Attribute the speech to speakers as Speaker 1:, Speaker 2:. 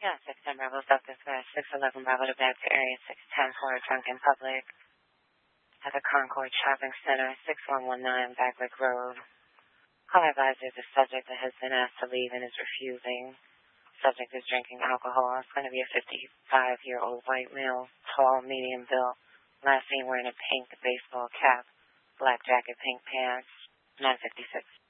Speaker 1: Yeah, 610 Bravo, South Dispatch, 611 Bravo to back to area 610 for a drunken public at the Concord Shopping Center, 6119 Backwick Road. Call advisor, the subject that has been asked to leave and is refusing. Subject is drinking alcohol. It's going to be a 55-year-old white male, tall, medium built. Last seen wearing a pink baseball cap, black jacket, pink pants, 956.